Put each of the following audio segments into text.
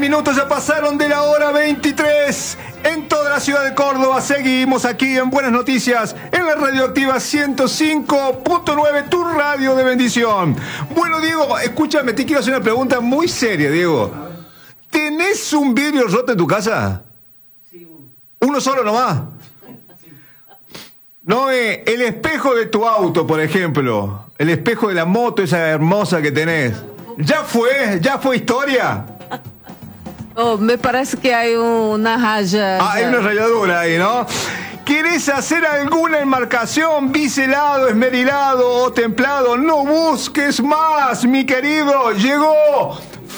minutos ya pasaron de la hora 23. En toda la ciudad de Córdoba seguimos aquí en Buenas Noticias, en la Radioactiva 105.9, tu radio de bendición. Bueno, Diego, escúchame, te quiero hacer una pregunta muy seria, Diego. ¿Tenés un vidrio roto en tu casa? Sí, uno. ¿Uno solo nomás? No, el espejo de tu auto, por ejemplo. El espejo de la moto, esa hermosa que tenés. ¿Ya fue historia? Oh, me parece que hay una raya. Ah, hay una rayadura ahí, ¿no? ¿Querés hacer alguna enmarcación, biselado, esmerilado o templado? No busques más, mi querido. Llegó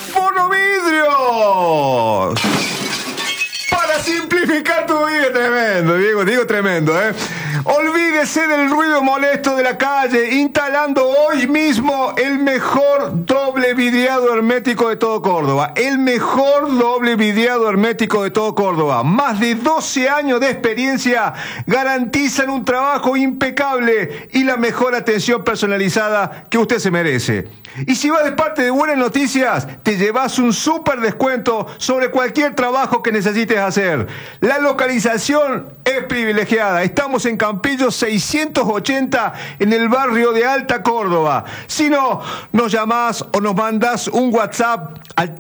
Fonovidrios. Para simplificar tu vida. Tremendo, Diego, tremendo, ¿eh? Olvídese del ruido molesto de la calle, instalando hoy mismo el mejor doble vidriado hermético de todo Córdoba. El mejor doble vidriado hermético de todo Córdoba. Más de 12 años de experiencia garantizan un trabajo impecable y la mejor atención personalizada que usted se merece. Y si vas de parte de Buenas Noticias, te llevas un súper descuento sobre cualquier trabajo que necesites hacer. La localización es privilegiada. Estamos en Campillo 680, en el barrio de Alta Córdoba. Si no, nos llamás o nos mandás un WhatsApp al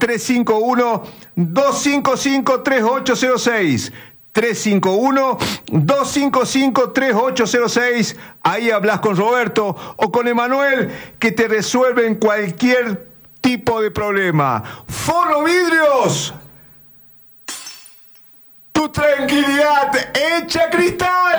351-255-3806. 351-255-3806. Ahí hablas con Roberto o con Emanuel, que te resuelven cualquier tipo de problema. Fonovidrios, tu tranquilidad hecha cristal.